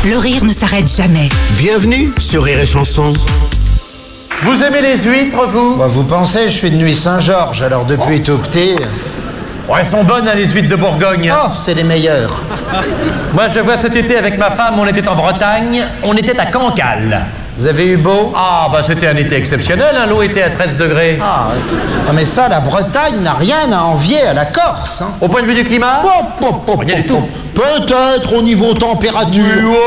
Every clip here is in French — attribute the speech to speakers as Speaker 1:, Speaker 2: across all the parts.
Speaker 1: le rire ne s'arrête jamais.
Speaker 2: Bienvenue sur Rire et Chanson.
Speaker 3: Vous aimez les huîtres, vous?
Speaker 4: Bah, vous pensez, je suis de Nuit Saint-Georges, alors depuis tout petit...
Speaker 3: Oh, elles sont bonnes, hein, les huîtres de Bourgogne.
Speaker 4: Oh, c'est les meilleurs.
Speaker 3: Moi, je vois cet été avec ma femme, on était en Bretagne, on était à Cancale.
Speaker 4: Vous avez eu beau?
Speaker 3: Ah, bah c'était un été exceptionnel, hein, l'eau était à 13 degrés.
Speaker 4: Ah, mais ça, la Bretagne n'a rien à envier à la Corse. Hein.
Speaker 3: Au point de vue du climat? Rien du tout.
Speaker 4: Peut-être au niveau température.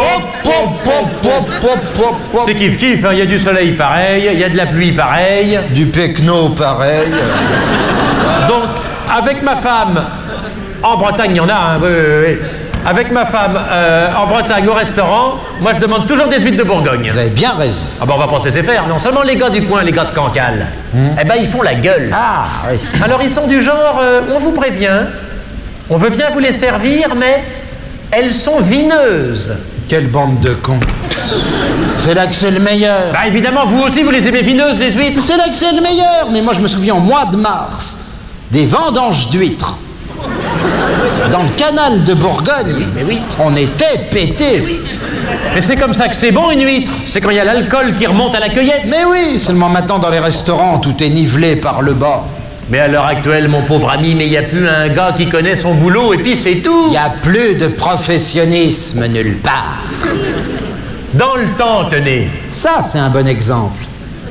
Speaker 3: C'est kiff-kiff, hein, y a du soleil pareil, il y a de la pluie pareil.
Speaker 4: Du pecno pareil.
Speaker 3: Donc, avec ma femme, en Bretagne, il y en a, hein, oui. Avec ma femme, en Bretagne, au restaurant, moi je demande toujours des huîtres de Bourgogne.
Speaker 4: Vous avez bien raison.
Speaker 3: Ah bah on va pas se laisser faire, non seulement les gars du coin, les gars de Cancale, eh ben ils font la gueule.
Speaker 4: Ah, oui.
Speaker 3: Alors ils sont du genre, on vous prévient, on veut bien vous les servir, mais elles sont vineuses.
Speaker 4: Quelle bande de cons. C'est là que c'est le meilleur.
Speaker 3: Bah évidemment, vous aussi vous les aimez vineuses, les huîtres.
Speaker 4: C'est là que c'est le meilleur. Mais moi je me souviens au mois de mars, des vendanges d'huîtres. Dans le canal de Bourgogne,
Speaker 3: Mais oui.
Speaker 4: on était pétés.
Speaker 3: Oui. Mais c'est comme ça que c'est bon une huître, c'est quand il y a l'alcool qui remonte à la cueillette.
Speaker 4: Mais oui, seulement maintenant dans les restaurants, tout est nivelé par le bas.
Speaker 3: Mais à l'heure actuelle, mon pauvre ami, mais il n'y a plus un gars qui connaît son boulot et puis c'est tout.
Speaker 4: Il n'y a plus de professionnisme nulle part.
Speaker 3: Dans le temps, tenez.
Speaker 4: Ça, c'est un bon exemple.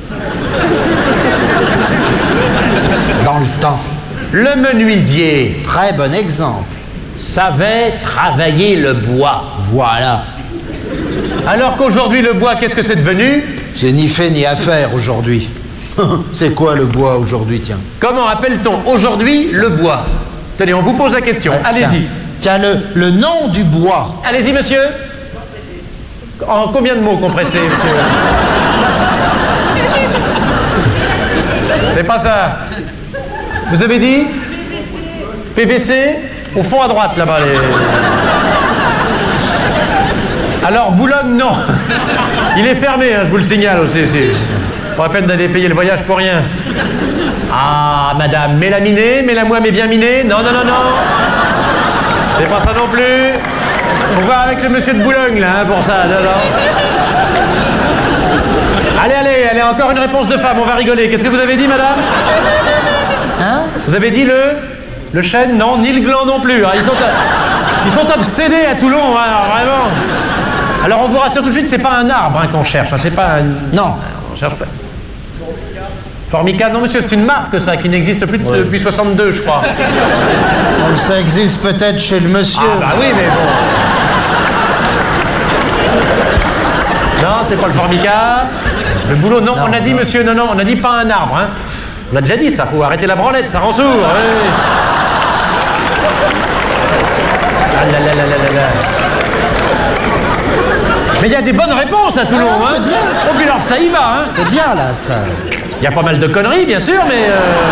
Speaker 4: Dans le temps.
Speaker 3: Le menuisier
Speaker 4: Très bon exemple.
Speaker 3: savait travailler le bois.
Speaker 4: Voilà.
Speaker 3: Alors qu'aujourd'hui, le bois, qu'est-ce que c'est devenu?
Speaker 4: C'est ni fait ni à faire aujourd'hui. C'est quoi le bois aujourd'hui, tiens?
Speaker 3: Comment appelle-t-on aujourd'hui le bois? Tenez, on vous pose la question. Allez-y.
Speaker 4: Tiens, le nom du bois.
Speaker 3: Allez-y, monsieur. En combien de mots compressés, monsieur? C'est pas ça. Vous avez dit PVC? Au fond à droite, là-bas. Alors, Boulogne, non. Il est fermé, hein, je vous le signale aussi. Pas la peine d'aller payer le voyage pour rien. Ah, madame, mets-la-moi, mais bien minée. Non. C'est pas ça non plus. Faut voir avec le monsieur de Boulogne, là, hein, pour ça. Non. Allez, encore une réponse de femme, on va rigoler. Qu'est-ce que vous avez dit, madame?
Speaker 4: Hein?
Speaker 3: Vous avez dit le chêne? Non, ni le gland non plus. Hein. Ils sont obsédés à Toulon, hein, alors, vraiment. Alors, on vous rassure tout de suite, c'est pas un arbre hein, qu'on cherche. Hein, c'est pas un...
Speaker 4: Non.
Speaker 3: On cherche pas. Formica, non monsieur, c'est une marque ça, qui n'existe plus depuis 62, je crois.
Speaker 4: Ça existe peut-être chez le monsieur.
Speaker 3: Ah bah oui, mais bon. Non, c'est pas le Formica. Le boulot, non, on a dit monsieur, non, on a dit pas un arbre. Hein. On a déjà dit ça, faut arrêter la branlette, ça rend sourd. Oui. Ah là là là là là. Mais il y a des bonnes réponses à Toulon,
Speaker 4: Ah,
Speaker 3: hein.
Speaker 4: c'est bien.
Speaker 3: Oh, puis alors ça y va, hein.
Speaker 4: C'est bien là, ça.
Speaker 3: Il y a pas mal de conneries, bien sûr, mais...